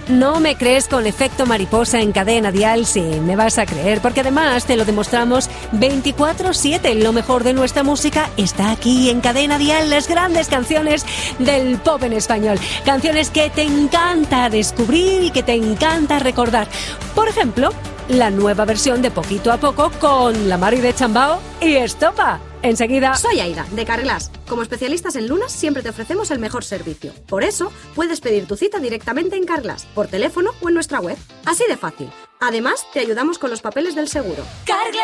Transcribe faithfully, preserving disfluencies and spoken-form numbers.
¿No me crees con Efecto Mariposa en Cadena Dial? Sí, me vas a creer, porque además te lo demostramos veinticuatro siete. Lo mejor de nuestra música está aquí en Cadena Dial, las grandes canciones del pop en español. Canciones que te encanta descubrir y que te encanta recordar. Por ejemplo, la nueva versión de Poquito a Poco con la Mari de Chambao y Estopa. Enseguida. Soy Aida, de Carglass. Como especialistas en lunas siempre te ofrecemos el mejor servicio. Por eso, puedes pedir tu cita directamente en Carglass, por teléfono o en nuestra web. Así de fácil. Además, te ayudamos con los papeles del seguro. Carglass